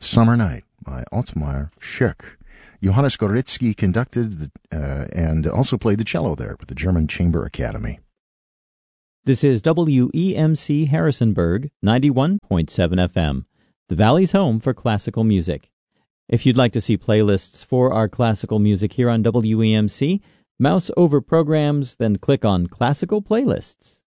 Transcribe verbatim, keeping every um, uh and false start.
Summer Night by Ottmar Schick. Johannes Goretzky conducted the, uh, and also played the cello there with the German Chamber Academy. This is W E M C Harrisonburg, ninety-one point seven F M, the Valley's home for classical music. If you'd like to see playlists for our classical music here on W E M C, mouse over programs, then click on Classical Playlists.